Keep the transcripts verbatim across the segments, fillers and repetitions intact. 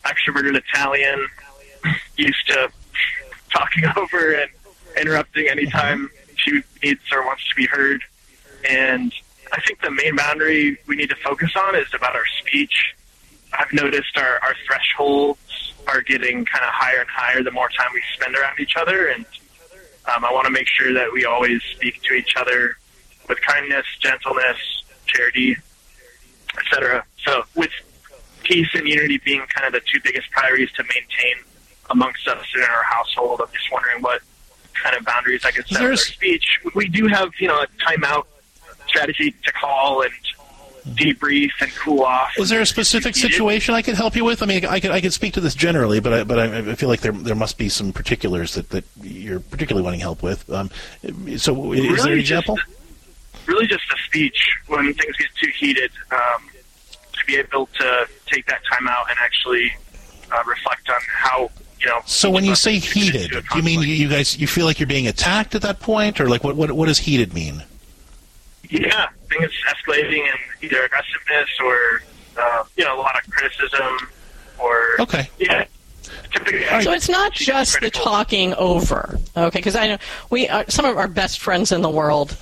extroverted Italian, used to talking over and interrupting anytime she needs or wants to be heard. And I think the main boundary we need to focus on is about our speech. I've noticed our, our thresholds are getting kind of higher and higher the more time we spend around each other, and um, I want to make sure that we always speak to each other with kindness, gentleness, charity, et cetera. So with peace and unity being kind of the two biggest priorities to maintain amongst us in our household, I'm just wondering what kind of boundaries I could set with our speech. We do have, you know, a timeout strategy to call and debrief and cool off. Is there a specific situation I could help you with? I mean, I could I could speak to this generally, but I, but I feel like there there must be some particulars that, that you're particularly wanting help with. Um, so, is really there an example? Just, really, just a speech when things get too heated. Um, to be able to take that time out and actually uh, reflect on how, you know. So, when you say heated, do you mean you, you guys you feel like you're being attacked at that point, or like what what what does heated mean? Yeah, things escalating in either aggressiveness or, uh, you know, a lot of criticism or... Okay. Yeah. Right. So it's not just critical. The talking over, okay? Because I know we are, some of our best friends in the world.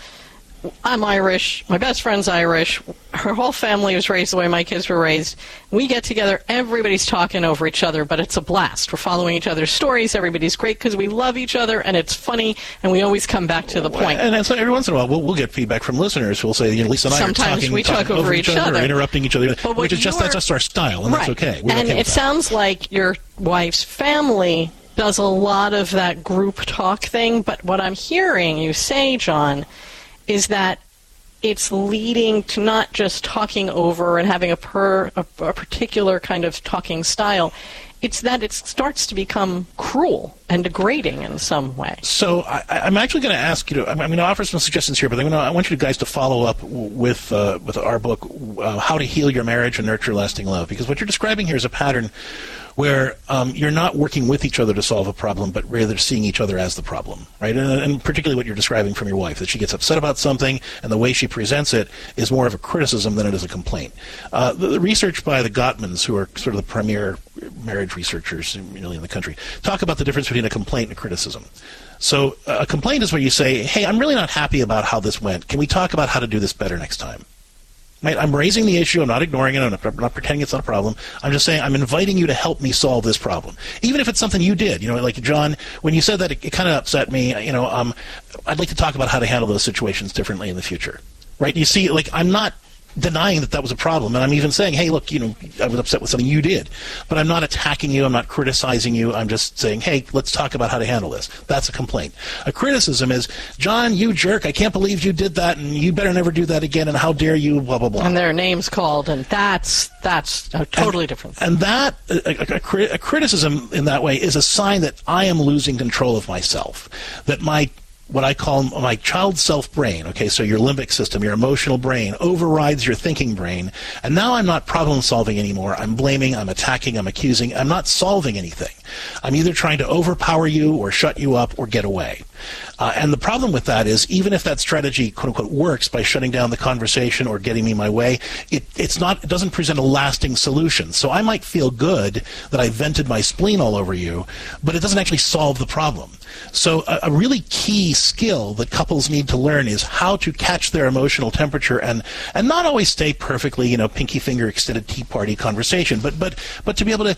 I'm Irish. My best friend's Irish. Her whole family was raised the way my kids were raised. We get together. Everybody's talking over each other, but it's a blast. We're following each other's stories. Everybody's great because we love each other, and it's funny, and we always come back to the point. And, and so every once in a while, we'll, we'll get feedback from listeners who will say, you know, Lisa and I Sometimes are talking, we talking talk over, over each other, other. or interrupting each other, but which is just that's just our style, and right. that's okay. We're and okay it with that. sounds like your wife's family does a lot of that group talk thing, but what I'm hearing you say, John, is that it's leading to not just talking over and having a, per, a, a particular kind of talking style. It's that it starts to become cruel and degrading in some way. So I, I'm actually going to ask you to. I'm, I'm going to offer some suggestions here, but I'm going to, I want you guys to follow up with uh, with our book, uh, How to Heal Your Marriage and Nurture Lasting Love, because what you're describing here is a pattern where um, you're not working with each other to solve a problem, but rather seeing each other as the problem, right? And, and particularly what you're describing from your wife, that she gets upset about something, and the way she presents it is more of a criticism than it is a complaint. Uh, the, the research by the Gottmans, who are sort of the premier marriage researchers really in the country, talk about the difference between a complaint and a criticism. So uh, a complaint is where you say, hey, I'm really not happy about how this went. Can we talk about how to do this better next time? Right? I'm raising the issue. I'm not ignoring it. I'm not, I'm not pretending it's not a problem. I'm just saying I'm inviting you to help me solve this problem, even if it's something you did. You know, like John, when you said that, it, it kind of upset me. You know, um, I'd like to talk about how to handle those situations differently in the future. Right? You see, like I'm not denying that that was a problem, and I'm even saying, hey, look, you know, I was upset with something you did, but I'm not attacking you. I'm not criticizing you. I'm just saying, hey, let's talk about how to handle this. That's a complaint. A criticism is, John, you jerk, I can't believe you did that, and you better never do that again, and how dare you, blah, blah, blah. And their names called, and that's that's a totally and, different thing. And that, a, a, a, a criticism in that way is a sign that I am losing control of myself, that my what I call my child self brain, okay, so your limbic system, your emotional brain, overrides your thinking brain, and now I'm not problem solving anymore. I'm blaming, I'm attacking, I'm accusing, I'm not solving anything. I'm either trying to overpower you or shut you up or get away. Uh, and the problem with that is, even if that strategy, quote unquote, works by shutting down the conversation or getting me my way, it, it's not, it doesn't present a lasting solution. So I might feel good that I vented my spleen all over you, but it doesn't actually solve the problem. So a, a really key skill that couples need to learn is how to catch their emotional temperature and, and not always stay perfectly, you know, pinky finger extended tea party conversation, but, but, but to be able to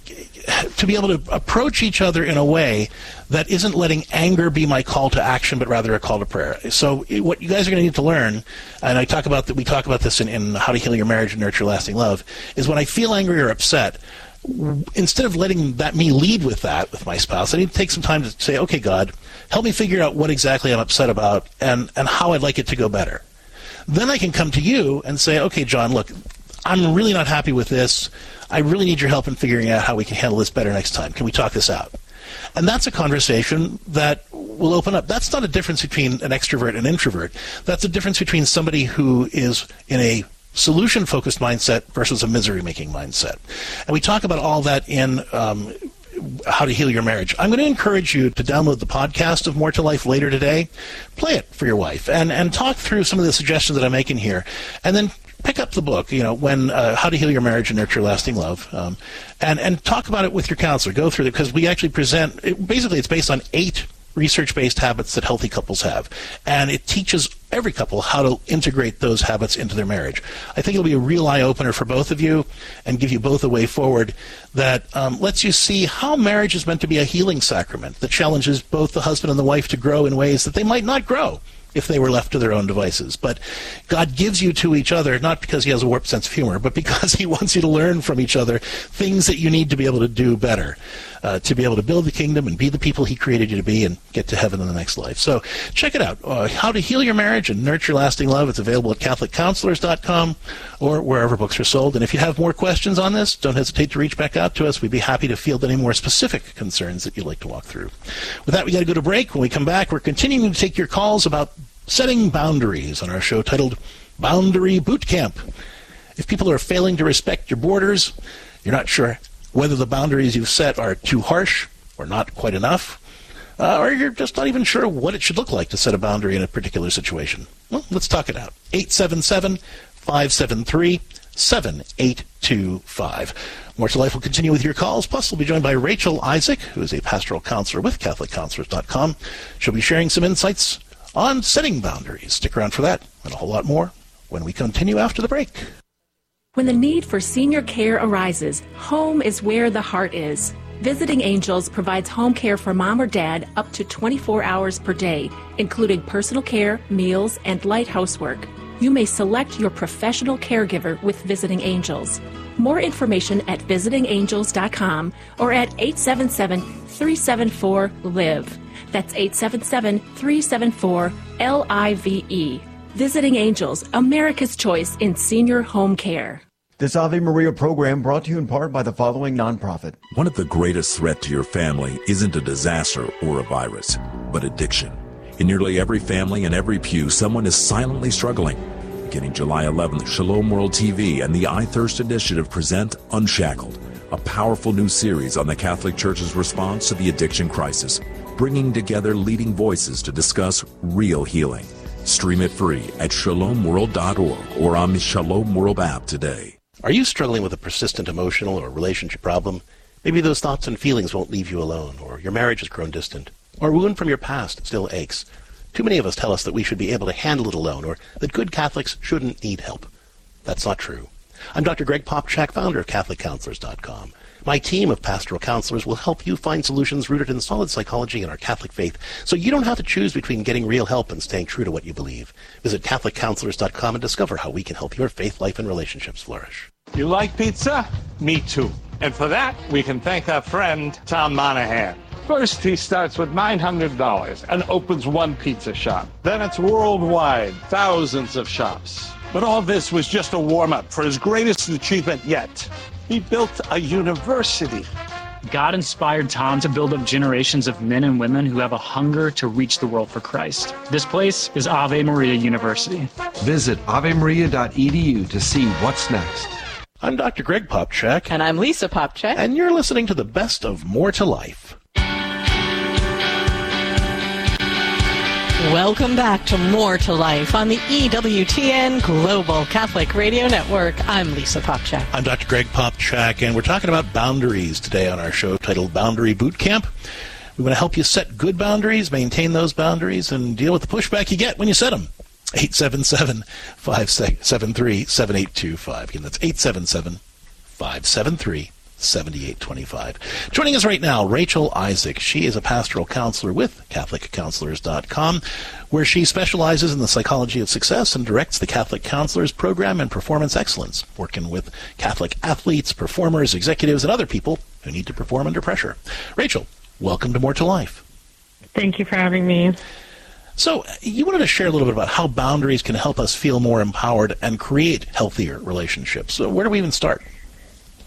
to be able to approach each other in a way that isn't letting anger be my call to action, but rather a call to prayer. So what you guys are going to need to learn, and I talk about that, we talk about this in, in How to Heal Your Marriage and Nurture Lasting Love, is when I feel angry or upset, instead of letting that me lead with that with my spouse, I need to take some time to say, okay, God, help me figure out what exactly I'm upset about and, and how I'd like it to go better. Then I can come to you and say, okay, John, look, I'm really not happy with this. I really need your help in figuring out how we can handle this better next time. Can we talk this out? And that's a conversation that will open up. That's not a difference between an extrovert and an introvert. That's a difference between somebody who is in a solution-focused mindset versus a misery-making mindset. And we talk about all that in um, How to Heal Your Marriage. I'm going to encourage you to download the podcast of More to Life later today. Play it for your wife and, and talk through some of the suggestions that I'm making here. And then pick up the book, you know, when uh, How to Heal Your Marriage and Nurture Lasting Love, um, and, and talk about it with your counselor. Go through it, because we actually present, it, basically it's based on eight research-based habits that healthy couples have. And it teaches every couple how to integrate those habits into their marriage. I think it'll be a real eye-opener for both of you and give you both a way forward that um, lets you see how marriage is meant to be a healing sacrament that challenges both the husband and the wife to grow in ways that they might not grow if they were left to their own devices. But God gives you to each other, not because he has a warped sense of humor, but because he wants you to learn from each other things that you need to be able to do better, uh, to be able to build the kingdom and be the people he created you to be and get to heaven in the next life. So check it out. Uh, How to Heal Your Marriage and Nurture Lasting Love. It's available at Catholic Counselors dot com or wherever books are sold. And if you have more questions on this, don't hesitate to reach back out to us. We'd be happy to field any more specific concerns that you'd like to walk through. With that, we got to go to break. When we come back, we're continuing to take your calls about setting boundaries on our show titled Boundary Boot Camp. If people are failing to respect your borders, you're not sure whether the boundaries you've set are too harsh or not quite enough, uh, or you're just not even sure what it should look like to set a boundary in a particular situation. Well, let's talk it out. eight seven seven, five seven three, seven eight two five. More to Life will continue with your calls. Plus, we'll be joined by Rachel Isaac, who is a pastoral counselor with Catholic Counselors dot com. She'll be sharing some insights on setting boundaries. Stick around for that and a whole lot more when we continue after the break. When the need for senior care arises, home is where the heart is. Visiting Angels provides home care for mom or dad up to twenty-four hours per day, including personal care, meals, and light housework. You may select your professional caregiver with Visiting Angels. More information at visiting angels dot com or at eight seven seven, three seven four, LIVE. That's eight seven seven, three seven four, L I V E. Visiting Angels, America's choice in senior home care. This Ave Maria program brought to you in part by the following nonprofit. One of the greatest threats to your family isn't a disaster or a virus, but addiction. In nearly every family and every pew, someone is silently struggling. Beginning July eleventh, Shalom World T V and the I Thirst Initiative present Unshackled, a powerful new series on the Catholic Church's response to the addiction crisis, bringing together leading voices to discuss real healing. Stream it free at shalom world dot org or on the Shalom World app today. Are you struggling with a persistent emotional or relationship problem? Maybe those thoughts and feelings won't leave you alone, or your marriage has grown distant, or a wound from your past still aches. Too many of us tell us that we should be able to handle it alone, or that good Catholics shouldn't need help. That's not true. I'm Doctor Greg Popchak, founder of Catholic Counselors dot com. My team of pastoral counselors will help you find solutions rooted in solid psychology and our Catholic faith, so you don't have to choose between getting real help and staying true to what you believe. Visit Catholic Counselors dot com and discover how we can help your faith, life, and relationships flourish. You like pizza? Me too. And for that, we can thank our friend, Tom Monahan. First, he starts with nine hundred dollars and opens one pizza shop. Then it's worldwide, thousands of shops. But all this was just a warm-up for his greatest achievement yet. He built a university. God inspired Tom to build up generations of men and women who have a hunger to reach the world for Christ. This place is Ave Maria University. Visit ave maria dot e d u to see what's next. I'm Doctor Greg Popchak. And I'm Lisa Popchak. And you're listening to the best of More to Life. Welcome back to More to Life on the E W T N Global Catholic Radio Network. I'm Lisa Popchak. I'm Doctor Greg Popchak, and we're talking about boundaries today on our show titled Boundary Boot Camp. We want to help you set good boundaries, maintain those boundaries, and deal with the pushback you get when you set them. eight seven seven, five seven three, seven eight two five. Again, that's eight seven seven, five seven three, seven eight two five. Joining us right now, Rachel Isaac. She is a pastoral counselor with Catholic Counselors dot com, where she specializes in the psychology of success and directs the Catholic Counselors Program and Performance Excellence, working with Catholic athletes, performers, executives, and other people who need to perform under pressure. Rachel, welcome to More to Life. Thank you for having me. So you wanted to share a little bit about how boundaries can help us feel more empowered and create healthier relationships. So where do we even start?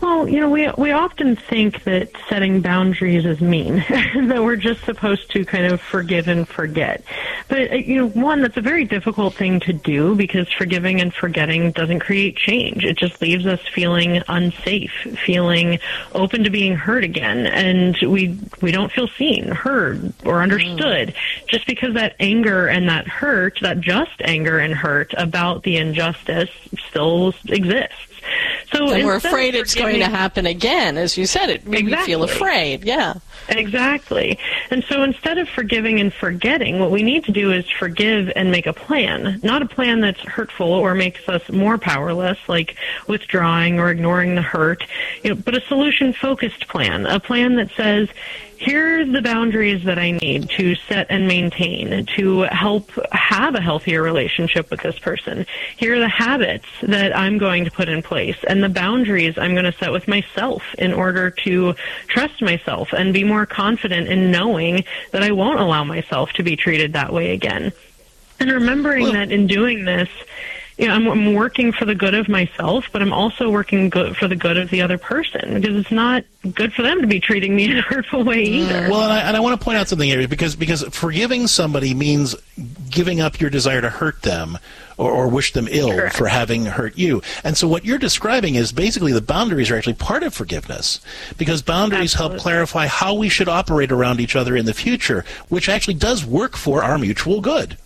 Well, you know, we we often think that setting boundaries is mean, that we're just supposed to kind of forgive and forget. But, uh, you know, one, that's a very difficult thing to do because forgiving and forgetting doesn't create change. It just leaves us feeling unsafe, feeling open to being hurt again, and we we don't feel seen, heard, or understood, mm. just because that anger and that hurt, that just anger and hurt about the injustice still exists. So and we're afraid it's going to happen again, as you said. It made exactly. me feel afraid, yeah. Exactly. And so instead of forgiving and forgetting, what we need to do is forgive and make a plan, not a plan that's hurtful or makes us more powerless, like withdrawing or ignoring the hurt, you know, but a solution-focused plan, a plan that says, here are the boundaries that I need to set and maintain to help have a healthier relationship with this person. Here are the habits that I'm going to put in place and the boundaries I'm going to set with myself in order to trust myself and be more confident in knowing that I won't allow myself to be treated that way again. And remembering that in doing this, you know, I'm, I'm working for the good of myself, but I'm also working good for the good of the other person because it's not good for them to be treating me in a hurtful way either. Well, and I, and I want to point out something here because because forgiving somebody means giving up your desire to hurt them or, or wish them ill Correct. For having hurt you. And so what you're describing is basically the boundaries are actually part of forgiveness because boundaries Absolutely. Help clarify how we should operate around each other in the future, which actually does work for our mutual good.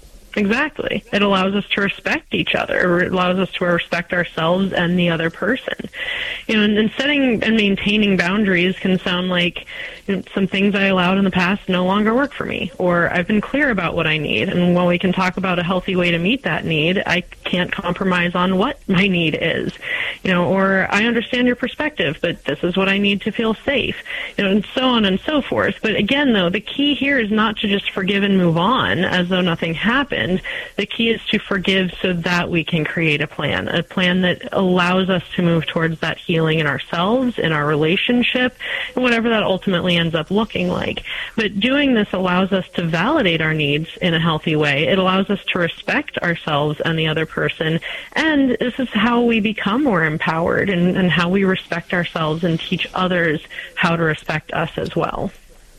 Exactly. It allows us to respect each other. It allows us to respect ourselves and the other person. You know, and, and setting and maintaining boundaries can sound like, you know, some things I allowed in the past no longer work for me, or I've been clear about what I need. And while we can talk about a healthy way to meet that need, I can't compromise on what my need is. You know, or I understand your perspective, but this is what I need to feel safe. You know, and so on and so forth. But again, though, the key here is not to just forgive and move on as though nothing happened. The key is to forgive so that we can create a plan, a plan that allows us to move towards that healing in ourselves, in our relationship, and whatever that ultimately ends up looking like. But doing this allows us to validate our needs in a healthy way. It allows us to respect ourselves and the other person. And this is how we become more empowered and, and how we respect ourselves and teach others how to respect us as well.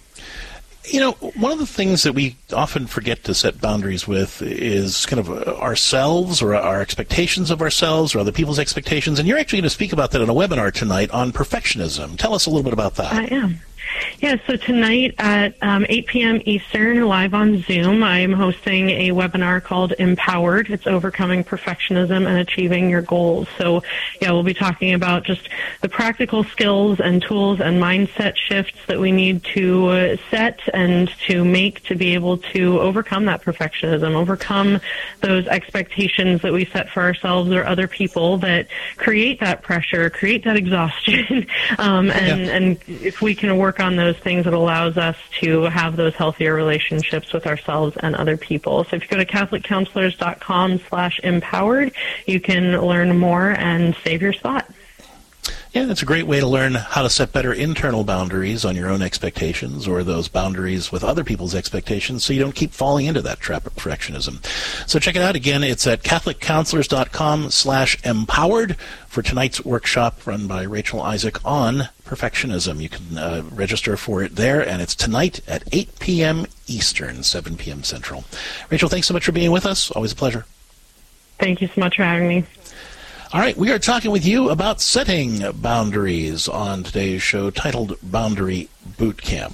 You know, one of the things that we often forget to set boundaries with is kind of ourselves or our expectations of ourselves or other people's expectations. And you're actually going to speak about that in a webinar tonight on perfectionism. Tell us a little bit about that. I am. Yeah, so tonight at um, eight p.m. Eastern, live on Zoom, I'm hosting a webinar called Empowered. It's Overcoming Perfectionism and Achieving Your Goals. So, yeah, we'll be talking about just the practical skills and tools and mindset shifts that we need to uh, set and to make to be able to overcome that perfectionism, overcome those expectations that we set for ourselves or other people that create that pressure, create that exhaustion. um, and, yeah. and if we can work on those things, it allows us to have those healthier relationships with ourselves and other people. So if you go to catholic counselors dot com slash empowered, you can learn more and save your spot. Yeah, that's a great way to learn how to set better internal boundaries on your own expectations or those boundaries with other people's expectations so you don't keep falling into that trap of perfectionism. So check it out. Again, it's at catholic counselors dot com slash empowered for tonight's workshop run by Rachel Isaac on perfectionism. You can uh, register for it there, and it's tonight at eight p.m. Eastern, seven p.m. Central. Rachel, thanks so much for being with us. Always a pleasure. Thank you so much for having me. All right, we are talking with you about setting boundaries on today's show titled Boundary Boot Camp.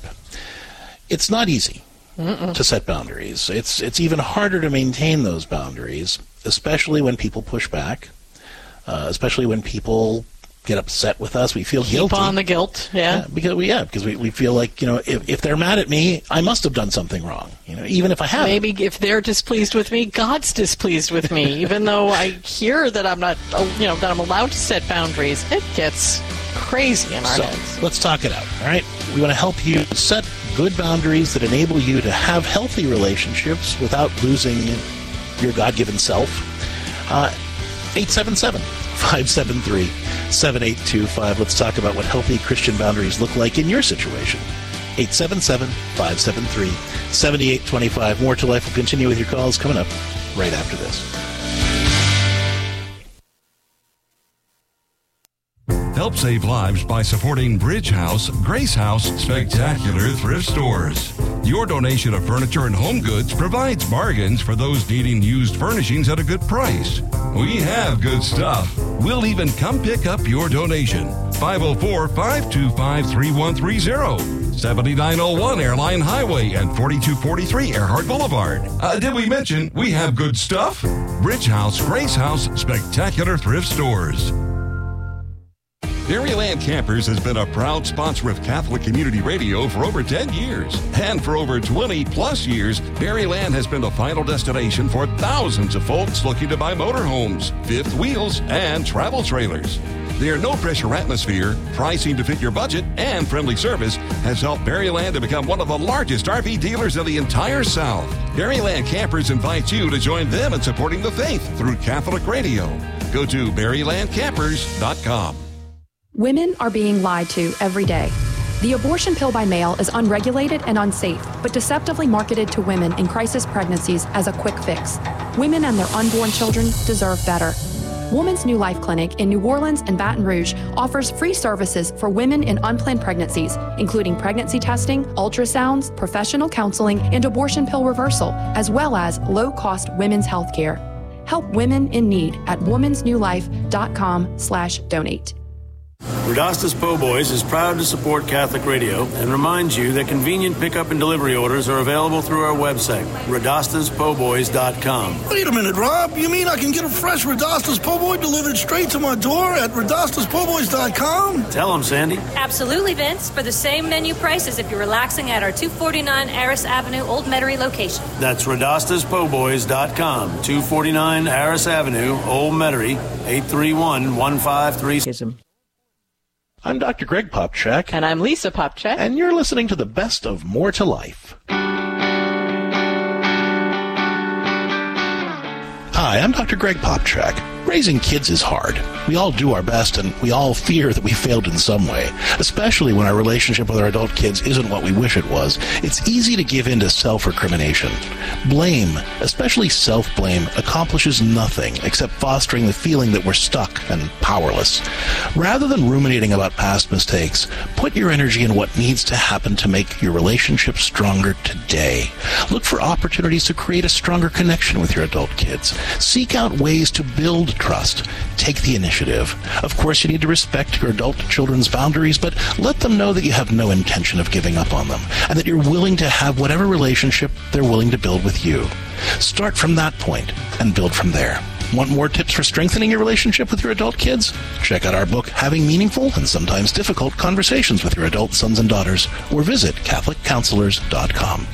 It's not easy Mm-mm. to set boundaries. It's it's even harder to maintain those boundaries, especially when people push back, uh, especially when people get upset with us. We feel Keep guilty. Keep on the guilt, yeah. yeah because we yeah because we, we feel like, you know, if, if they're mad at me, I must have done something wrong. You know, even if I haven't. Maybe if they're displeased with me, God's displeased with me. Even though I hear that I'm not, you know, that I'm allowed to set boundaries, it gets crazy in our so, heads. Let's talk it out. All right, we want to help you set good boundaries that enable you to have healthy relationships without losing your God-given self. Uh, eight seven seven, five seven three, seven eight two five. Let's talk about what healthy Christian boundaries look like in your situation. eight seven seven, five seven three, seven eight two five. More to Life will continue with your calls coming up right after this. Help save lives by supporting Bridge House, Grace House, Spectacular Thrift Stores. Your donation of furniture and home goods provides bargains for those needing used furnishings at a good price. We have good stuff. We'll even come pick up your donation. five oh four, five two five, three one three oh. seventy-nine oh one Airline Highway and forty-two forty-three Earhart Boulevard. Uh, did we mention we have good stuff? Bridge House, Grace House, Spectacular Thrift Stores. Berryland Campers has been a proud sponsor of Catholic Community Radio for over ten years. And for over twenty plus years, Berryland has been the final destination for thousands of folks looking to buy motorhomes, fifth wheels, and travel trailers. Their no-pressure atmosphere, pricing to fit your budget, and friendly service has helped Berryland to become one of the largest R V dealers in the entire South. Berryland Campers invites you to join them in supporting the faith through Catholic Radio. Go to berryland campers dot com. Women are being lied to every day. The abortion pill by mail is unregulated and unsafe, but deceptively marketed to women in crisis pregnancies as a quick fix. Women and their unborn children deserve better. Woman's New Life Clinic in New Orleans and Baton Rouge offers free services for women in unplanned pregnancies, including pregnancy testing, ultrasounds, professional counseling, and abortion pill reversal, as well as low-cost women's health care. Help women in need at womans new life dot com slash donate. Radastas Po' Boys is proud to support Catholic Radio and reminds you that convenient pickup and delivery orders are available through our website, radastas po boys dot com. Wait a minute, Rob. You mean I can get a fresh Radastas Po' Boy delivered straight to my door at radastas po boys dot com? Tell them, Sandy. Absolutely, Vince. For the same menu prices if you're relaxing at our two forty-nine Aris Avenue, Old Metairie location. That's radastas po boys dot com, two forty-nine Aris Avenue, Old Metairie, eight three one, one five three. I'm Doctor Greg Popchak. And I'm Lisa Popchak. And you're listening to the best of More to Life. Hi, I'm Doctor Greg Popchak. Raising kids is hard. We all do our best, and we all fear that we failed in some way, especially when our relationship with our adult kids isn't what we wish it was. It's easy to give in to self-recrimination. Blame, especially self-blame, accomplishes nothing except fostering the feeling that we're stuck and powerless. Rather than ruminating about past mistakes, put your energy in what needs to happen to make your relationship stronger today. Look for opportunities to create a stronger connection with your adult kids. Seek out ways to build trust. Take the initiative. Of course, you need to respect your adult children's boundaries, but let them know that you have no intention of giving up on them, and that you're willing to have whatever relationship they're willing to build with you. Start from that point and build from there. Want more tips for strengthening your relationship with your adult kids? Check out our book, Having Meaningful and Sometimes Difficult Conversations with Your Adult Sons and Daughters, or visit catholic counselors dot com.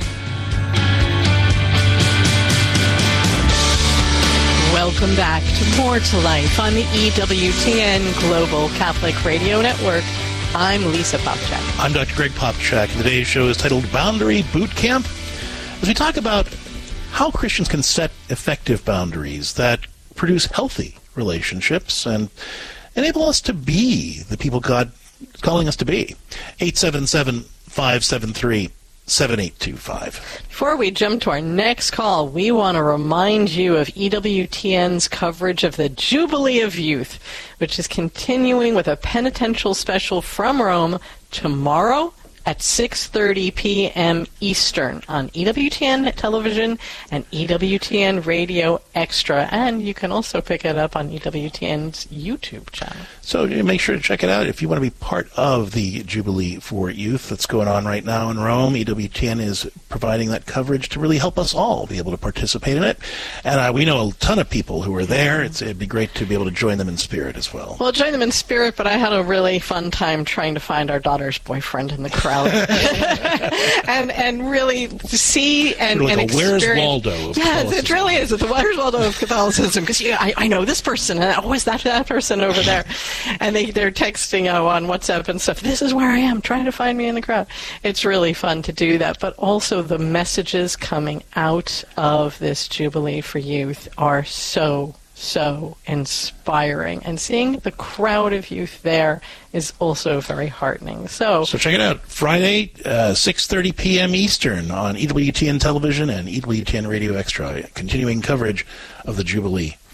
Welcome back to More to Life on the E W T N Global Catholic Radio Network. I'm Lisa Popchak. I'm Doctor Greg Popchak, and today's show is titled Boundary Boot Camp, as we talk about how Christians can set effective boundaries that produce healthy relationships and enable us to be the people God is calling us to be. eight seven seven, five seven three, seven eight two five. Before we jump to our next call, we want to remind you of E W T N's coverage of the Jubilee of Youth, which is continuing with a penitential special from Rome tomorrow at six thirty p.m. Eastern on E W T N Television and E W T N Radio Extra. And you can also pick it up on E W T N's YouTube channel. So make sure to check it out if you want to be part of the Jubilee for Youth that's going on right now in Rome. E W T N is providing that coverage to really help us all be able to participate in it. And uh, we know a ton of people who are there. It's, it'd be great to be able to join them in spirit as well. Well, join them in spirit, but I had a really fun time trying to find our daughter's boyfriend in the crowd. and and really see and, like and a experience. Where's Waldo of yeah, it really is. It's the Where's Waldo of Catholicism, because yeah, I, I know this person, and oh, is that that person over there? And they, they're texting oh, on WhatsApp and stuff, this is where I am, trying to find me in the crowd. It's really fun to do that, but also the messages coming out of this Jubilee for Youth are so so inspiring, and seeing the crowd of youth there is also very heartening. So, so check it out. Friday, uh, six thirty p.m. Eastern on E W T N Television and E W T N Radio Extra, continuing coverage of the Jubilee for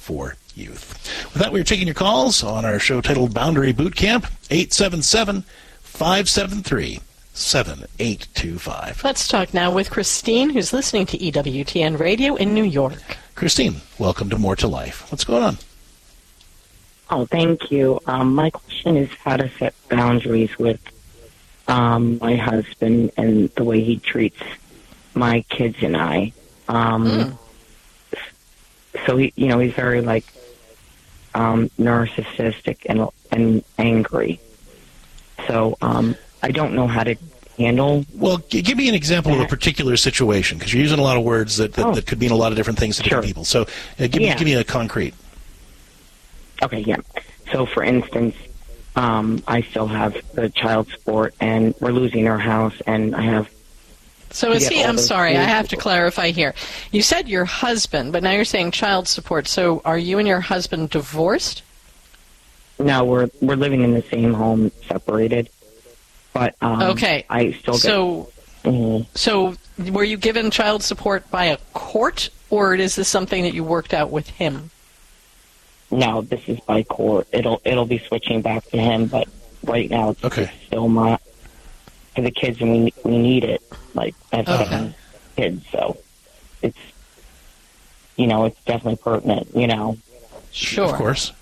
youth. With that, we're taking your calls on our show titled Boundary Boot Camp, eight seven seven, five seven three, seven eight two five. Let's talk now with Christine, who's listening to E W T N Radio in New York. Christine, welcome to More to Life. What's going on? Oh, thank you. Um, my question is how to set boundaries with um, my husband and the way he treats my kids and I. Um, mm. So, he, you know, he's very, like, um, narcissistic and and angry. So um, I don't know how to handle. Well, g- give me an example that. of a particular situation, because you're using a lot of words that, that, oh. that could mean a lot of different things to sure. different people. So uh, give, yeah. me, give me a concrete. Okay, yeah. So, for instance, um, I still have the child support, and we're losing our house, and I have... So is he, I'm sorry, I have to clarify here. You said your husband, but now you're saying child support. So are you and your husband divorced? No, we're we're living in the same home, separated. But um, okay. I still get... So, mm-hmm. so were you given child support by a court, or is this something that you worked out with him? No, this is by court. It'll it'll be switching back to him, but right now it's okay. still my... for the kids, and we we need it. Like, I have okay. seven kids, so it's, you know, it's definitely pertinent, you know. Sure. Of course.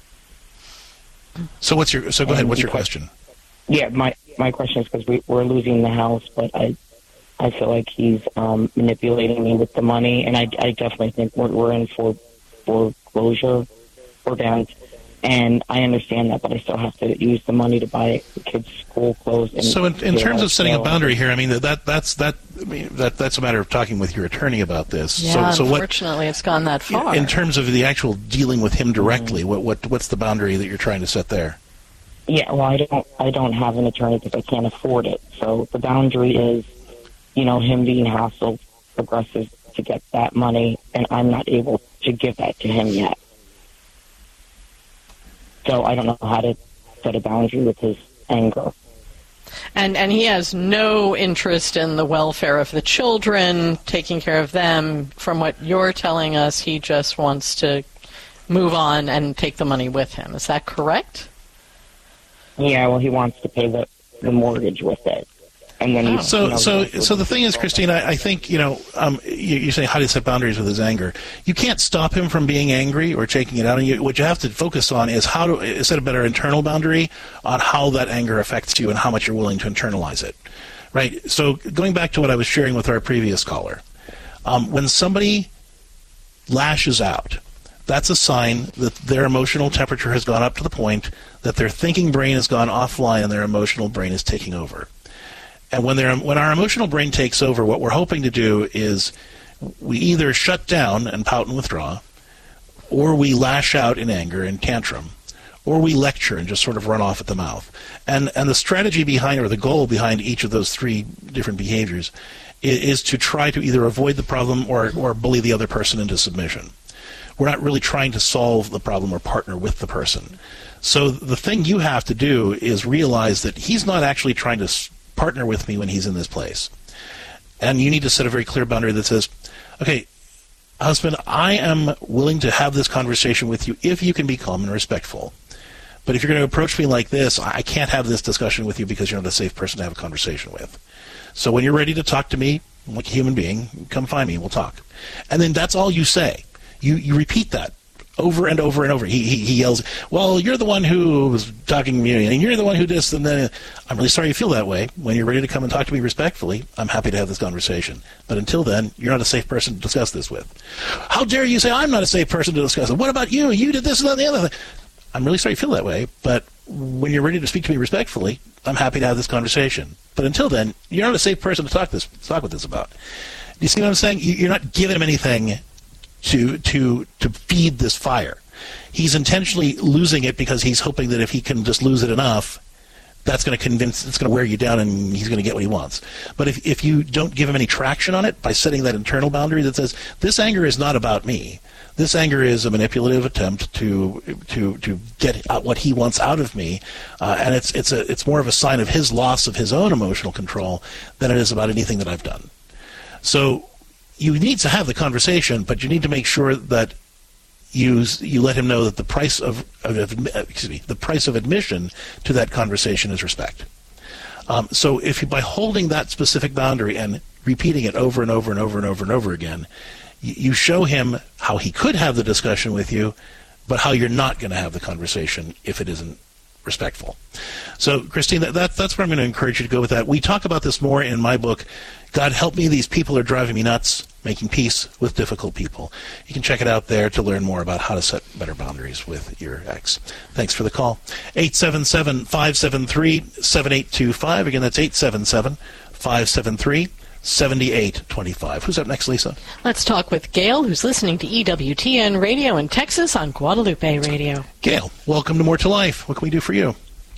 So what's your, so go and ahead, what's your question? Yeah, my, my question is because we, we're losing the house, but I I feel like he's um, manipulating me with the money, and I, I definitely think we're, we're in for foreclosure, forbearance. And I understand that, but I still have to use the money to buy the kids' school clothes. And so, in, in terms of setting so, a boundary here, I mean that that's that. I mean that that's a matter of talking with your attorney about this. Yeah, so, so unfortunately, what, it's gone that far. In terms of the actual dealing with him directly, mm-hmm. what what what's the boundary that you're trying to set there? Yeah, well, I don't I don't have an attorney because I can't afford it. So the boundary is, you know, him being hassle aggressive to get that money, and I'm not able to give that to him yet. So I don't know how to set a boundary with his anger. And and he has no interest in the welfare of the children, taking care of them. From what you're telling us, he just wants to move on and take the money with him. Is that correct? Yeah, well, he wants to pay the, the mortgage with it. And then oh. So, you know, so, so the thing is, Christine, I, I think, you know, um, you, you're saying how to set boundaries with his anger. You can't stop him from being angry or taking it out on you. What you have to focus on is how to set a better internal boundary on how that anger affects you and how much you're willing to internalize it, right? So going back to what I was sharing with our previous caller, um, when somebody lashes out, that's a sign that their emotional temperature has gone up to the point that their thinking brain has gone offline and their emotional brain is taking over. And when, when our emotional brain takes over, what we're hoping to do is we either shut down and pout and withdraw, or we lash out in anger and tantrum, or we lecture and just sort of run off at the mouth. And and the strategy behind, or the goal behind each of those three different behaviors is, is to try to either avoid the problem or, or bully the other person into submission. We're not really trying to solve the problem or partner with the person. So the thing you have to do is realize that he's not actually trying to partner with me when he's in this place. And you need to set a very clear boundary that says, okay, husband, I am willing to have this conversation with you if you can be calm and respectful. But if you're going to approach me like this, I can't have this discussion with you because you're not a safe person to have a conversation with. So when you're ready to talk to me like a human being, come find me and we'll talk. And then that's all you say. You you repeat that over and over and over. He, he he yells, well, you're the one who was talking to me, and you're the one who this, and then I'm really sorry you feel that way. When you're ready to come and talk to me respectfully, I'm happy to have this conversation. But until then, you're not a safe person to discuss this with. How dare you say I'm not a safe person to discuss it? What about you? You did this and that and the other thing. I'm really sorry you feel that way, but when you're ready to speak to me respectfully, I'm happy to have this conversation. But until then, you're not a safe person to talk this talk with this about. Do you see what I'm saying? You're not giving him anything to to to feed this fire. He's intentionally losing it because he's hoping that if he can just lose it enough, that's going to convince, it's going to wear you down and he's going to get what he wants. But if if you don't give him any traction on it by setting that internal boundary that says, this anger is not about me. This anger is a manipulative attempt to to to get out what he wants out of me, uh, and it's it's a it's more of a sign of his loss of his own emotional control than it is about anything that I've done. So you need to have the conversation, but you need to make sure that you you let him know that the price of, of, of excuse me the price of admission to that conversation is respect. Um, so if you, by holding that specific boundary and repeating it over and over and over and over and over again, you, you show him how he could have the discussion with you, but how you're not going to have the conversation if it isn't respectful. So, Christine, that, that that's where I'm going to encourage you to go with that. We talk about this more in my book, God Help Me, These People Are Driving Me Nuts, Making Peace with Difficult People. You can check it out there to learn more about how to set better boundaries with your ex. Thanks for the call. eight seven seven, five seven three, seven eight two five. Again, that's eight seven seven, five seven three, seven eight two five. Who's up next, Lisa? Let's talk with Gail, who's listening to E W T N Radio in Texas on Guadalupe Radio. Gail, welcome to More to Life. What can we do for you?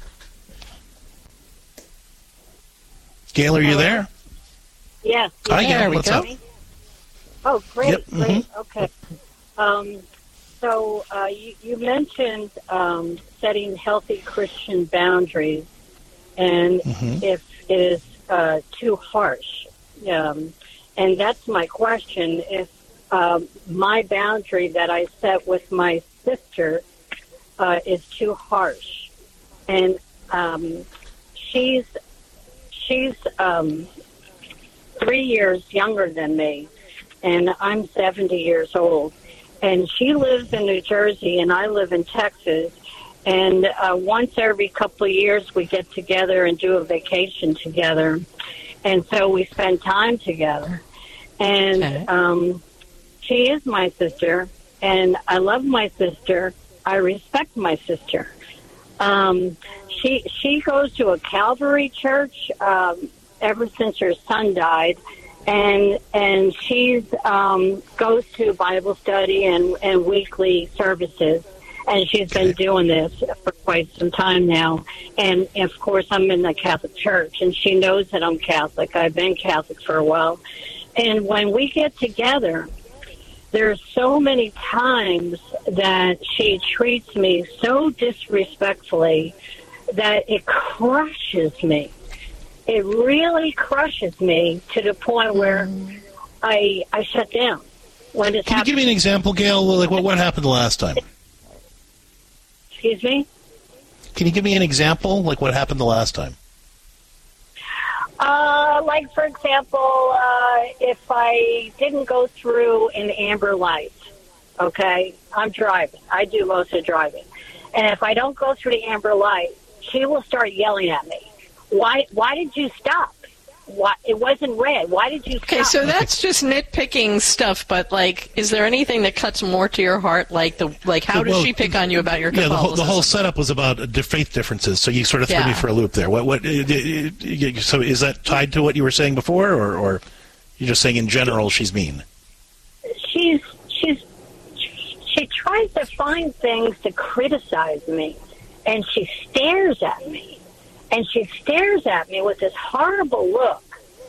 Gail, are you there? Yes. Hi, Gail. There we What's go. up? Oh, great, Yep, great. mhm. Okay. Um, so uh, you, you mentioned um, setting healthy Christian boundaries, and Mhm. if it is uh, too harsh, um, and that's my question. If um, my boundary that I set with my sister uh, is too harsh, and um, she's she's um, three years younger than me, and I'm seventy years old. And she lives in New Jersey, and I live in Texas. And uh, once every couple of years, we get together and do a vacation together. And so we spend time together. And Okay. um, she is my sister, and I love my sister. I respect my sister. Um, she she goes to a Calvary church um, ever since her son died, and and she's um, goes to Bible study and, and weekly services, and she's been doing this for quite some time now. And of course, I'm in the Catholic Church, and she knows that I'm Catholic. I've been Catholic for a while, and when we get together, there's so many times that she treats me so disrespectfully that it crushes me. It really crushes me to the point where I I shut down. When it's Can you give me an example, Gail? Like what, what happened the last time? Excuse me? Can you give me an example, like what happened the last time? Uh, like, for example, uh, if I didn't go through an amber light, okay, I'm driving. I do most of the driving. And if I don't go through the amber light, she will start yelling at me. Why Why did you stop? Why, it wasn't red. Why did you stop? Okay, so that's just nitpicking stuff, but, like, is there anything that cuts more to your heart? Like, the like, how does Well, she pick on you about your Yeah, the whole, Catholicism? the whole setup was about uh, faith differences, so you sort of threw Yeah. me for a loop there. What? What? Uh, uh, uh, so is that tied to what you were saying before, or, or you're just saying in general she's mean? She's, she's, she tries to find things to criticize me, and she stares at me. And she stares at me with this horrible look.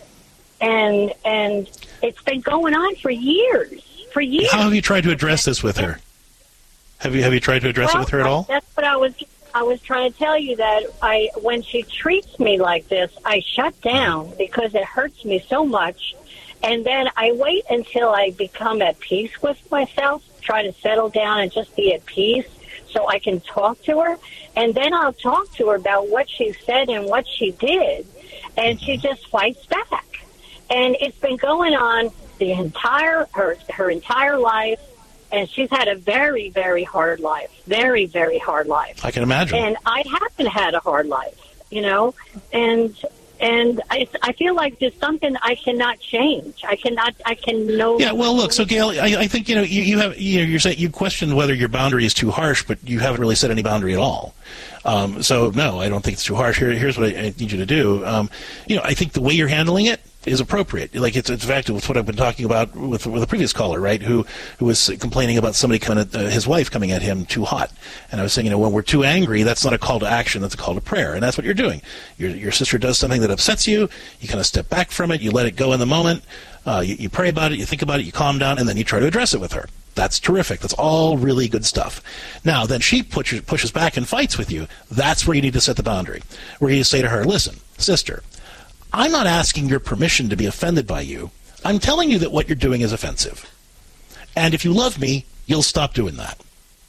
And and it's been going on for years. For years. How have you tried to address this with her? Have you have you tried to address well, it with her at all? That's what I was I was trying to tell you, that I when she treats me like this, I shut down because it hurts me so much. And then I wait until I become at peace with myself, try to settle down and just be at peace so I can talk to her. And then I'll talk to her about what she said and what she did. And she just fights back. And it's been going on the entire her her entire life. And she's had a very, very hard life. Very, very hard life. I can imagine. And I haven't had a hard life, you know. And and I, I feel like there's something I cannot change. I cannot. I can no. Yeah, well, look. So, Gail, I, I think you know you, you have you know, you're saying you questioned whether your boundary is too harsh, but you haven't really set any boundary at all. Um, so, no, I don't think it's too harsh. Here, here's what I, I need you to do. Um, you know, I think the way you're handling it is appropriate. Like it's it's fact with what I've been talking about with with a previous caller, right? Who who was complaining about somebody coming at uh, his wife coming at him too hot, and I was saying, you know, when we're too angry, that's not a call to action, that's a call to prayer, and that's what you're doing. Your your sister does something that upsets you, you kind of step back from it, you let it go in the moment, uh, you, you pray about it, you think about it, you calm down, and then you try to address it with her. That's terrific. That's all really good stuff. Now, then she pushes pushes back and fights with you. That's where you need to set the boundary, where you say to her, listen, sister, I'm not asking your permission to be offended by you. I'm telling you that what you're doing is offensive. And if you love me, you'll stop doing that.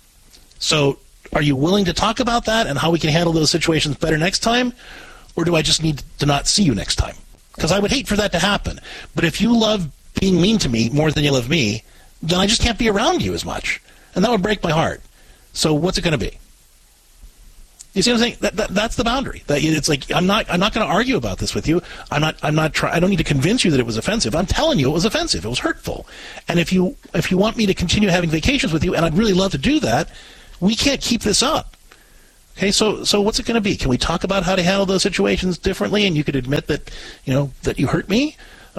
So are you willing to talk about that and how we can handle those situations better next time? Or do I just need to not see you next time? Because I would hate for that to happen. But if you love being mean to me more than you love me, then I just can't be around you as much. And that would break my heart. So what's it going to be? You see what I'm saying? That, that, that's the boundary. That it's like I'm not I'm not going to argue about this with you. I'm not I'm not try, I don't need to convince you that it was offensive. I'm telling you it was offensive. It was hurtful. And if you if you want me to continue having vacations with you, and I'd really love to do that, we can't keep this up. Okay, so so what's it going to be? Can we talk about how to handle those situations differently, and you could admit that, you know, that you hurt me?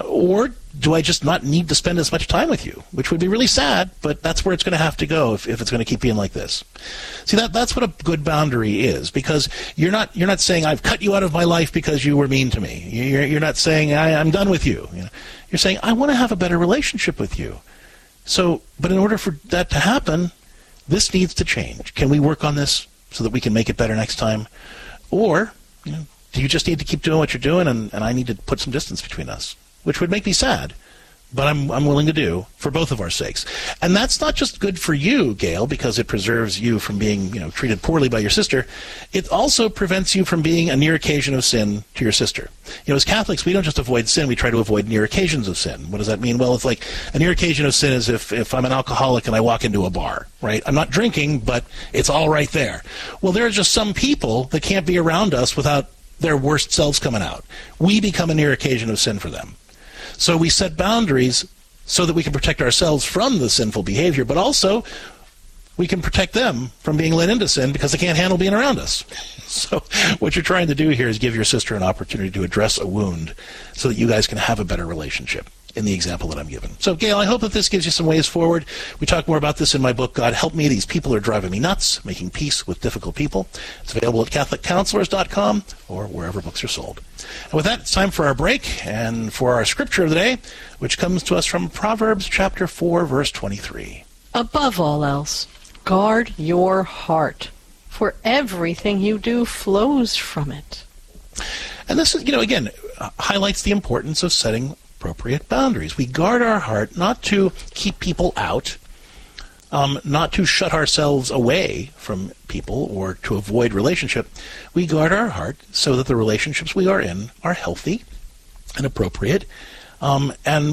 Or do I just not need to spend as much time with you? Which would be really sad, but that's where it's going to have to go if, if it's going to keep being like this. See, that that's what a good boundary is, because you're not you're not saying I've cut you out of my life because you were mean to me. You're, you're not saying I, I'm done with you. You know? You're saying I want to have a better relationship with you. So, but in order for that to happen, this needs to change. Can we work on this so that we can make it better next time? Or, you know, do you just need to keep doing what you're doing, and, and I need to put some distance between us? Which would make me sad, but I'm I'm willing to do for both of our sakes. And that's not just good for you, Gail, because it preserves you from being, you know, treated poorly by your sister. It also prevents you from being a near occasion of sin to your sister. You know, as Catholics, we don't just avoid sin, we try to avoid near occasions of sin. What does that mean? Well, it's like a near occasion of sin is if, if I'm an alcoholic and I walk into a bar, right? I'm not drinking, but it's all right there. Well, there are just some people that can't be around us without their worst selves coming out. We become a near occasion of sin for them. So we set boundaries so that we can protect ourselves from the sinful behavior, but also we can protect them from being led into sin because they can't handle being around us. So what you're trying to do here is give your sister an opportunity to address a wound so that you guys can have a better relationship in the example that I'm given. So, Gail, I hope that this gives you some ways forward. We talk more about this in my book, God Help Me, These People Are Driving Me Nuts, Making Peace with Difficult People. It's available at Catholic Counselors dot com or wherever books are sold. And with that, it's time for our break and for our scripture of the day, which comes to us from Proverbs chapter four, verse twenty-three. Above all else, guard your heart, for everything you do flows from it. And this is, you know, again, uh, highlights the importance of setting appropriate boundaries. We guard our heart not to keep people out, um, not to shut ourselves away from people or to avoid relationship. We guard our heart so that the relationships we are in are healthy and appropriate um, and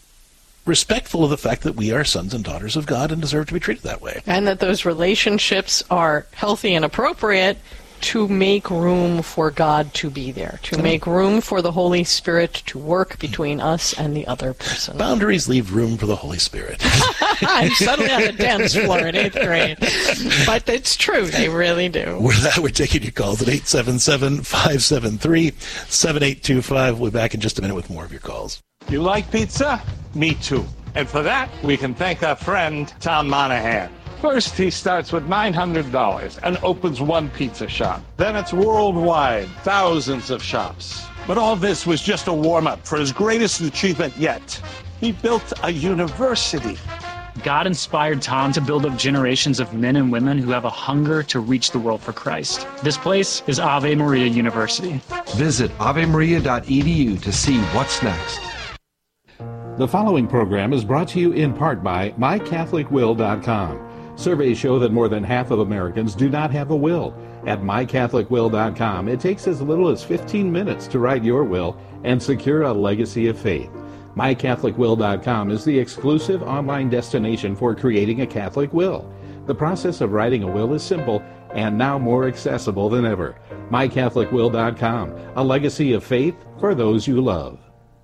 respectful of the fact that we are sons and daughters of God and deserve to be treated that way. And that those relationships are healthy and appropriate to make room for God to be there, to make room for the Holy Spirit to work between us and the other person. Boundaries leave room for the Holy Spirit. I'm suddenly on the dance floor in eighth grade. But it's true, they really do. With that, we're taking your calls at eight seven seven, five seven three, seven eight two five. We'll be back in just a minute with more of your calls. You like pizza? Me too. And for that, we can thank our friend, Tom Monahan. First, he starts with nine hundred dollars and opens one pizza shop. Then it's worldwide, thousands of shops. But all this was just a warm-up for his greatest achievement yet. He built a university. God inspired Tom to build up generations of men and women who have a hunger to reach the world for Christ. This place is Ave Maria University. Visit ave maria dot e d u to see what's next. The following program is brought to you in part by my catholic will dot com. Surveys show that more than half of Americans do not have a will. At my catholic will dot com, it takes as little as fifteen minutes to write your will and secure a legacy of faith. my catholic will dot com is the exclusive online destination for creating a Catholic will. The process of writing a will is simple and now more accessible than ever. my catholic will dot com, a legacy of faith for those you love.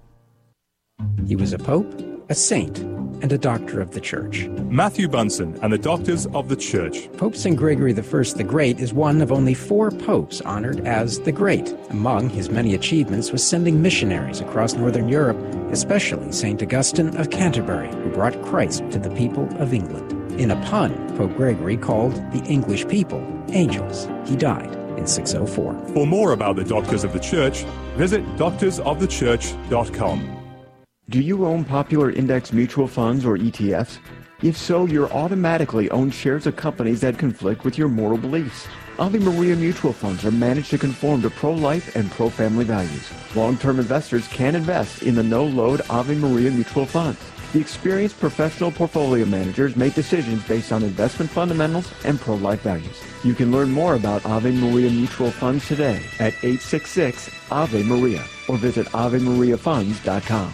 He was a pope, a saint, and a doctor of the Church. Matthew Bunson and the Doctors of the Church. Pope Saint Gregory the First the Great is one of only four popes honored as the Great. Among his many achievements was sending missionaries across Northern Europe, especially Saint Augustine of Canterbury, who brought Christ to the people of England. In a pun, Pope Gregory called the English people angels. He died in six oh four. For more about the Doctors of the Church, visit doctors of the church dot com. Do you own popular index mutual funds or E T Fs? If so, you're automatically own shares of companies that conflict with your moral beliefs. Ave Maria mutual funds are managed to conform to pro-life and pro-family values. Long-term investors can invest in the no-load Ave Maria mutual funds. The experienced professional portfolio managers make decisions based on investment fundamentals and pro-life values. You can learn more about Ave Maria Mutual Funds today at eight six six Ave Maria or visit ave maria funds dot com.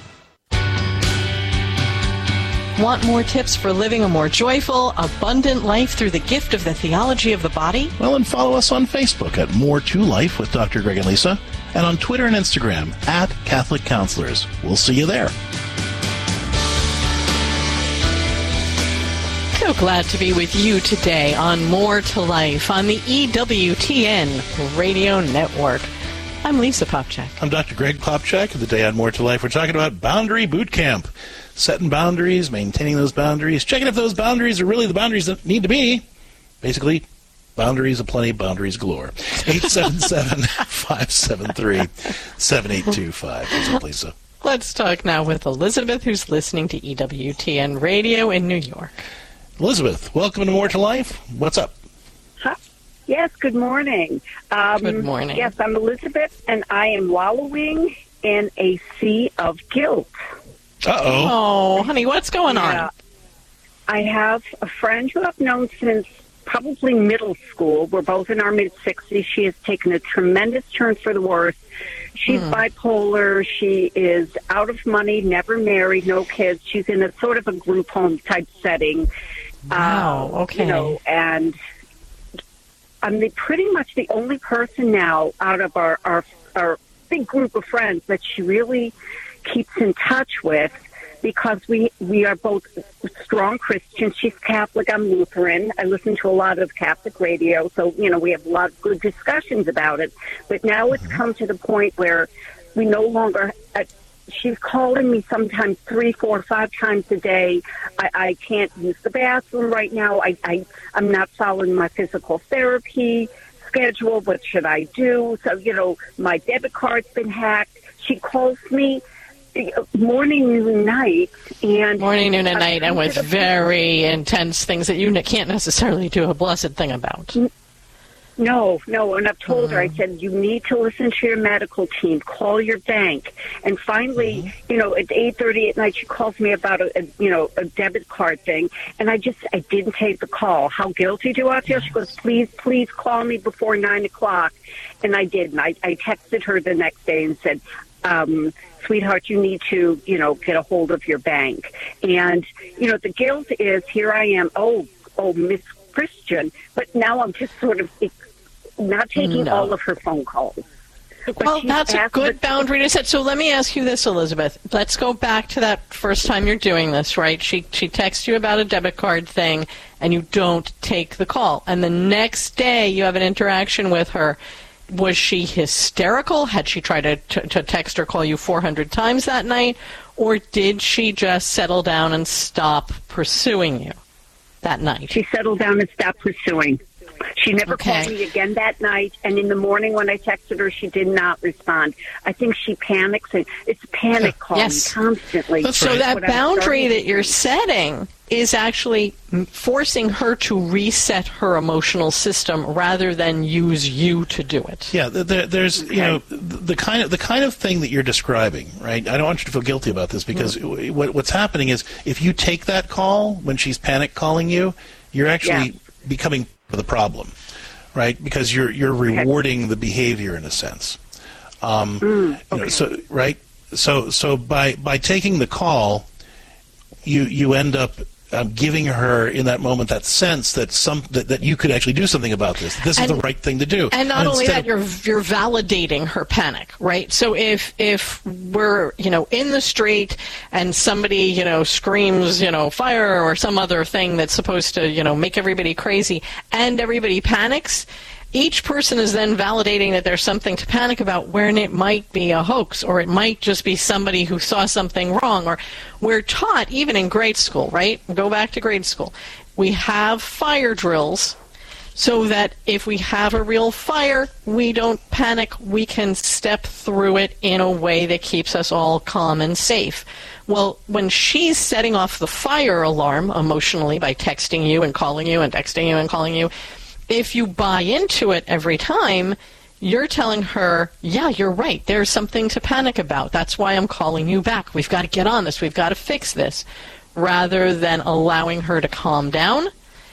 Want more tips for living a more joyful, abundant life through the gift of the theology of the body? Well, and follow us on Facebook at More to Life with Doctor Greg and Lisa, and on Twitter and Instagram at Catholic Counselors. We'll see you there. So glad to be with you today on More to Life on the E W T N Radio Network. I'm Lisa Popchak. I'm Doctor Greg Popchak. Today on More to Life, we're talking about Boundary Boot Camp. Setting boundaries, maintaining those boundaries, checking if those boundaries are really the boundaries that need to be. Basically, boundaries aplenty, boundaries galore. eight seven seven, five seven three, seven eight two five. What's up, Lisa? Let's talk now with Elizabeth, who's listening to E W T N Radio in New York. Elizabeth, welcome to More to Life. What's up? Hi. Yes, good morning. Um, good morning. Yes, I'm Elizabeth, and I am wallowing in a sea of guilt. Uh-oh. Oh, honey, what's going yeah. on? I have a friend who I've known since probably middle school. We're both in our mid-sixties. She has taken a tremendous turn for the worse. She's hmm. bipolar. She is out of money, never married, no kids. She's in a sort of a group home type setting. Wow, uh, okay. You know, and I'm the, pretty much the only person now out of our, our, our big group of friends that she really keeps in touch with, because we we are both strong Christians. She's Catholic, I'm Lutheran. I listen to a lot of Catholic radio, so, you know, we have a lot of good discussions about it. But now it's come to the point where we no longer, uh, she's calling me sometimes three, four, five times a day. I, I can't use the bathroom right now. I, I, I'm not following my physical therapy schedule. What should I do? So, you know, my debit card's been hacked. She calls me morning, noon, night, and morning, noon, and night, and with very intense things that you can't necessarily do a blessed thing about. No, no, and I've told mm-hmm. her, I said, you need to listen to your medical team, call your bank, and finally, mm-hmm. you know, at eight thirty at night, she calls me about a, a, you know, a debit card thing, and I just, I didn't take the call. How guilty do I feel? She goes, please, please call me before nine o'clock, and I did, and I, I texted her the next day and said, um, sweetheart, you need to, you know, get a hold of your bank. And, you know, the guilt is, here I am, oh, oh, Miss Christian, but now I'm just sort of not taking no. all of her phone calls. But well, that's a good boundary to set. So let me ask you this, Elizabeth. Let's go back to that first time you're doing this, right? She she texts you about a debit card thing, and you don't take the call. And the next day you have an interaction with her. Was she hysterical? Had she tried to, to, to text or call you four hundred times that night? Or did she just settle down and stop pursuing you that night? She settled down and stopped pursuing. She never okay. called me again that night, and in the morning when I texted her, she did not respond. I think she panics, and it's panic calling yes. constantly. That's so right. that boundary that you're setting is actually forcing her to reset her emotional system rather than use you to do it. Yeah, there, there's okay. you know the kind of the kind of thing that you're describing, right? I don't want you to feel guilty about this, because mm. what, what's happening is if you take that call when she's panic calling you, you're actually yeah. becoming the problem, right? Because you're you're rewarding the behavior in a sense. Um, mm, okay. you know, so right, so so by by taking the call, you you end up um, giving her in that moment that sense that some that, that you could actually do something about this. This and, is the right thing to do. And not and only that, of, you're you're validating her panic, right? So if if we're you know in the street and somebody you know screams you know fire or some other thing that's supposed to you know make everybody crazy, and everybody panics, each person is then validating that there's something to panic about, when it might be a hoax, or it might just be somebody who saw something wrong. Or we're taught, even in grade school, right? Go back to grade school. We have fire drills so that if we have a real fire, we don't panic. We can step through it in a way that keeps us all calm and safe. Well, when she's setting off the fire alarm emotionally by texting you and calling you and texting you and calling you, if you buy into it every time, you're telling her, yeah, you're right. There's something to panic about. That's why I'm calling you back. We've got to get on this. We've got to fix this. Rather than allowing her to calm down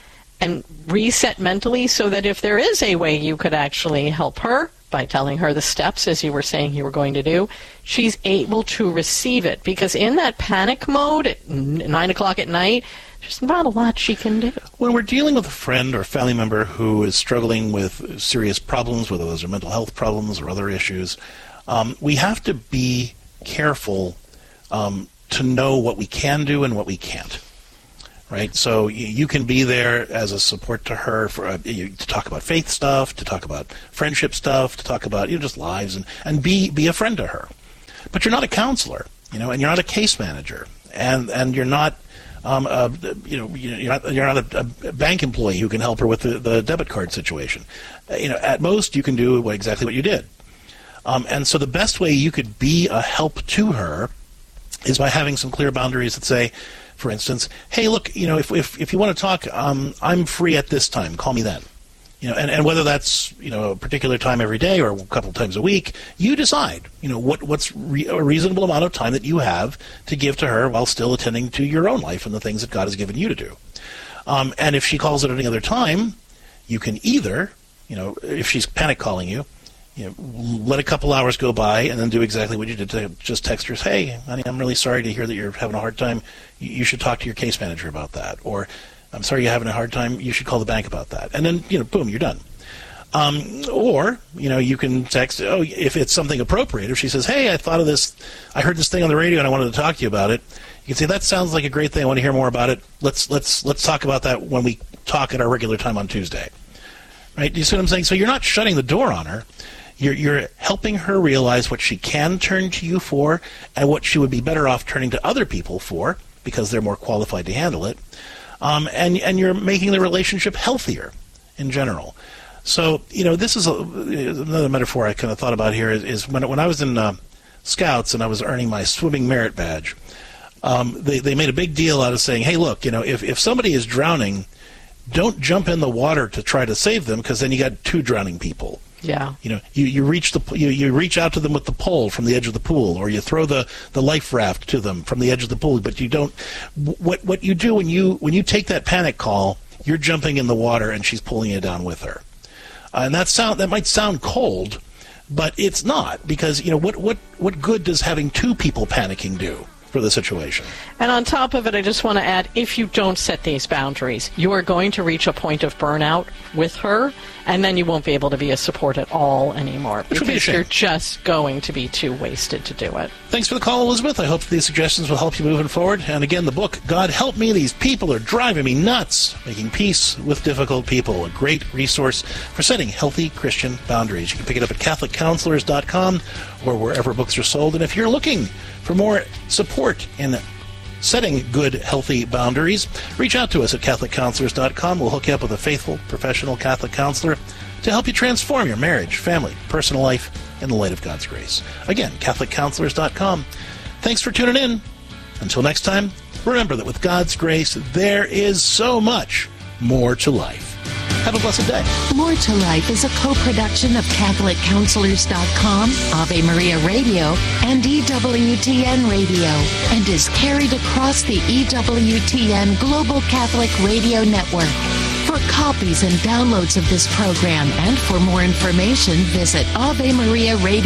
and reset mentally so that if there is a way you could actually help her by telling her the steps, as you were saying you were going to do, she's able to receive it. Because in that panic mode at nine o'clock at night, there's not a lot she can do. When we're dealing with a friend or family member who is struggling with serious problems, whether those are mental health problems or other issues, um, we have to be careful um, to know what we can do and what we can't. Right, so you can be there as a support to her for uh, you, to talk about faith stuff, to talk about friendship stuff, to talk about you know just lives, and, and be be a friend to her. But you're not a counselor, you know, and you're not a case manager, and and you're not, um, a, you know, you're not you're not a, a bank employee who can help her with the, the debit card situation. Uh, you know, at most you can do what, exactly what you did, um, and so the best way you could be a help to her is by having some clear boundaries that say, for instance, hey, look, you know, if if, if you want to talk, um, I'm free at this time. Call me then. You know, and, and whether that's you know a particular time every day or a couple times a week, you decide. You know what what's re- a reasonable amount of time that you have to give to her while still attending to your own life and the things that God has given you to do. Um, and if she calls at any other time, you can either, you know, if she's panic calling you, you know, let a couple hours go by and then do exactly what you did. To just text her, hey, honey, I'm really sorry to hear that you're having a hard time. You should talk to your case manager about that. Or, I'm sorry you're having a hard time. You should call the bank about that. And then, you know, boom, you're done. Um, or, you know, you can text, oh, if it's something appropriate. If she says, hey, I thought of this, I heard this thing on the radio and I wanted to talk to you about it. You can say, that sounds like a great thing. I want to hear more about it. Let's let's let's talk about that when we talk at our regular time on Tuesday. Right? Do you see what I'm saying? So you're not shutting the door on her. You're, you're helping her realize what she can turn to you for and what she would be better off turning to other people for because they're more qualified to handle it. Um, and, and you're making the relationship healthier in general. So, you know, this is a, another metaphor I kind of thought about here is, is when, when I was in uh, Scouts and I was earning my swimming merit badge, um, they, they made a big deal out of saying, hey, look, you know, if, if somebody is drowning, don't jump in the water to try to save them because then you got two drowning people. Yeah. You know, you, you reach the you, you reach out to them with the pole from the edge of the pool, or you throw the, the life raft to them from the edge of the pool. But you don't. What what you do when you when you take that panic call, you're jumping in the water and she's pulling you down with her. Uh, and that sound that might sound cold, but it's not, because you know what what what good does having two people panicking do for the situation? And on top of it, I just want to add, if you don't set these boundaries, you are going to reach a point of burnout with her, and then you won't be able to be a support at all anymore. Which would be a because shame. you're just going to be too wasted to do it. Thanks for the call, Elizabeth. I hope these suggestions will help you moving forward. And again, the book, God Help Me, These People Are Driving Me Nuts, Making Peace with Difficult People, a great resource for setting healthy Christian boundaries. You can pick it up at Catholic Counselors dot com or wherever books are sold. And if you're looking for more support in setting good, healthy boundaries, reach out to us at Catholic Counselors dot com. We'll hook you up with a faithful, professional Catholic counselor to help you transform your marriage, family, personal life in the light of God's grace. Again, Catholic Counselors dot com. Thanks for tuning in. Until next time, remember that with God's grace, there is so much more to life. Have a blessed day. More to Life is a co-production of Catholic Counselors dot com, Ave Maria Radio, and E W T N Radio, and is carried across the E W T N Global Catholic Radio Network. For copies and downloads of this program and for more information, visit Ave Maria Radio.